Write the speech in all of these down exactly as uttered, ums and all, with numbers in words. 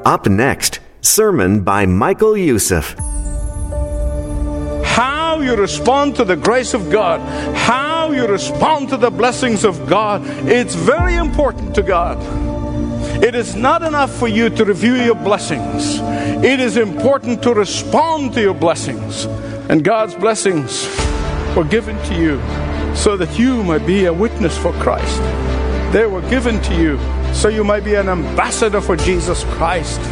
Up next, sermon by Michael Youssef. How you respond to the grace of God, how you respond to the blessings of God, it's very important to God. It is not enough for you to review your blessings. It is important to respond to your blessings. And God's blessings were given to you so that you might be a witness for Christ. They were given to you so you might be an ambassador for Jesus Christ.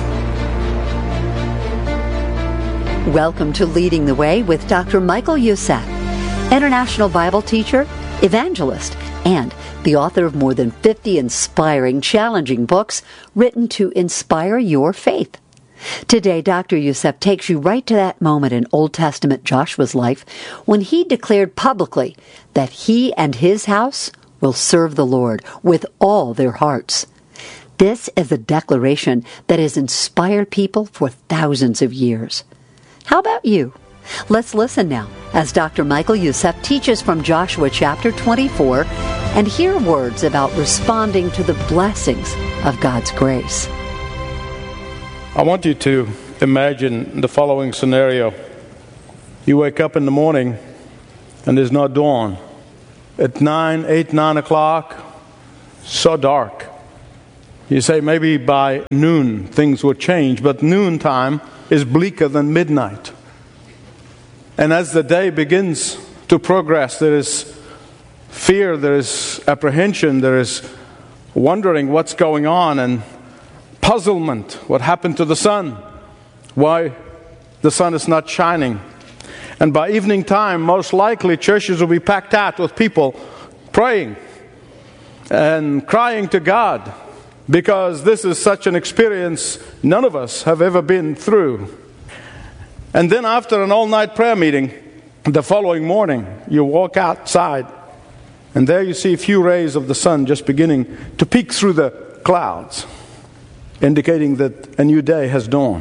Welcome to Leading the Way with Doctor Michael Youssef, international Bible teacher, evangelist, and the author of more than fifty inspiring, challenging books written to inspire your faith. Today, Doctor Youssef takes you right to that moment in Old Testament Joshua's life when he declared publicly that he and his house will serve the Lord with all their hearts. This is a declaration that has inspired people for thousands of years. How about you? Let's listen now as Doctor Michael Youssef teaches from Joshua chapter twenty-four and hear words about responding to the blessings of God's grace. I want you to imagine the following scenario. You wake up in the morning and there's no dawn. At nine, eight, nine o'clock, so dark. You say maybe by noon things will change, but noontime is bleaker than midnight. And as the day begins to progress, there is fear, there is apprehension, there is wondering what's going on, and puzzlement. What happened to the sun? Why the sun is not shining? And by evening time, most likely churches will be packed out with people praying and crying to God, because this is such an experience none of us have ever been through. And then after an all-night prayer meeting, the following morning, you walk outside, and there you see a few rays of the sun just beginning to peek through the clouds, indicating that a new day has dawned.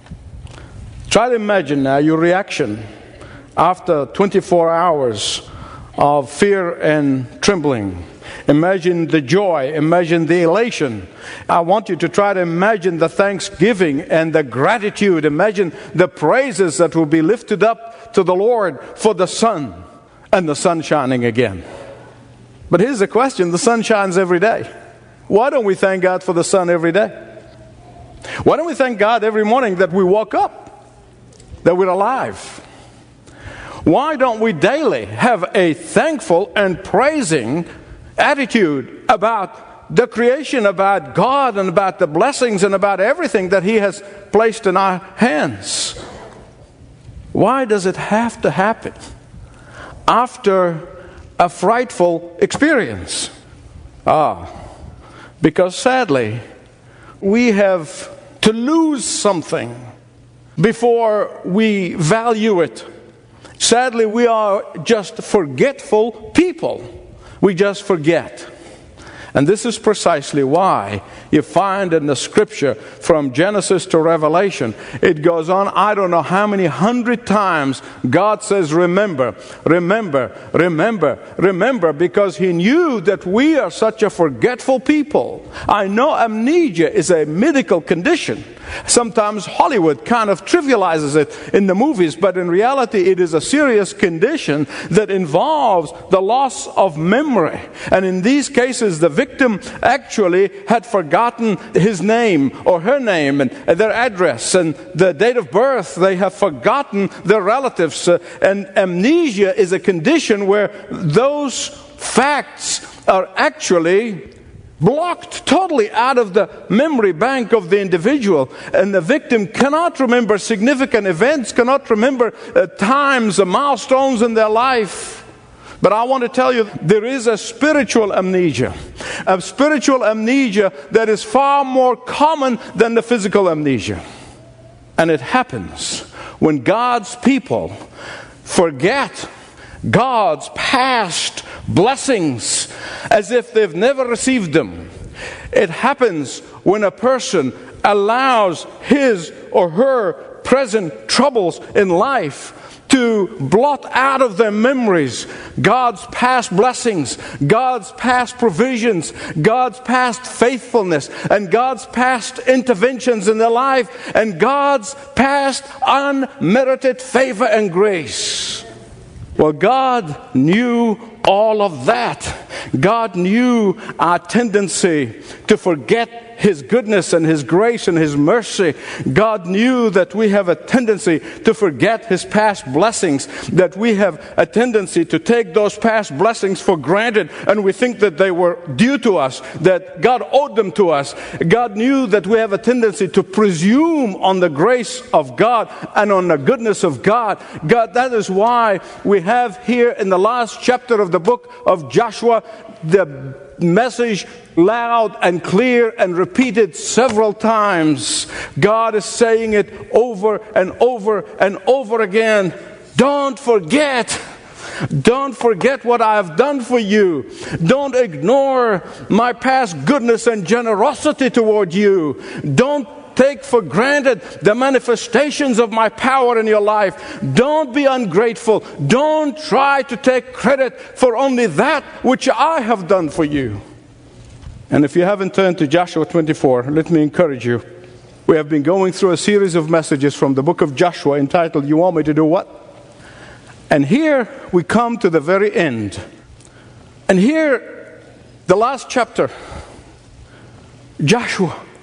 Try to imagine now your reaction after twenty-four hours of fear and trembling. Imagine the joy, imagine the elation. I want you to try to imagine the thanksgiving and the gratitude. Imagine the praises that will be lifted up to the Lord for the sun and the sun shining again. But here's the question, the sun shines every day. Why don't we thank God for the sun every day? Why don't we thank God every morning that we woke up, that we're alive? Why don't we daily have a thankful and praising attitude about the creation, about God, and about the blessings, and about everything that He has placed in our hands? Why does it have to happen after a frightful experience? Ah, because sadly, we have to lose something before we value it. Sadly, we are just forgetful people. We just forget. And this is precisely why you find in the Scripture from Genesis to Revelation, it goes on, I don't know how many hundred times God says, remember, remember, remember, remember, because He knew that we are such a forgetful people. I know amnesia is a medical condition. Sometimes Hollywood kind of trivializes it in the movies, but in reality it is a serious condition that involves the loss of memory. And in these cases, the victim actually had forgotten his name or her name and their address and the date of birth. They have forgotten their relatives. Uh, and amnesia is a condition where those facts are actually blocked totally out of the memory bank of the individual, and the victim cannot remember significant events, cannot remember uh, times, uh, milestones in their life. But I want to tell you, there is a spiritual amnesia, a spiritual amnesia that is far more common than the physical amnesia. And it happens when God's people forget God's past blessings as if they've never received them. It happens when a person allows his or her present troubles in life to blot out of their memories God's past blessings, God's past provisions, God's past faithfulness, and God's past interventions in their life, and God's past unmerited favor and grace. Well, God knew all of that. God knew our tendency to forget His goodness and His grace and His mercy. God knew that we have a tendency to forget His past blessings, that we have a tendency to take those past blessings for granted, and we think that they were due to us, that God owed them to us. God knew that we have a tendency to presume on the grace of God and on the goodness of God. God, that is why we have here in the last chapter of the book of Joshua the message loud and clear and repeated several times. God is saying it over and over and over again. Don't forget. Don't forget what I have done for you. Don't ignore my past goodness and generosity toward you. Don't take for granted the manifestations of my power in your life. Don't be ungrateful. Don't try to take credit for only that which I have done for you. And if you haven't turned to Joshua twenty-four, let me encourage you. We have been going through a series of messages from the book of Joshua entitled, You Want Me to Do What? And here we come to the very end. And here, the last chapter, Joshua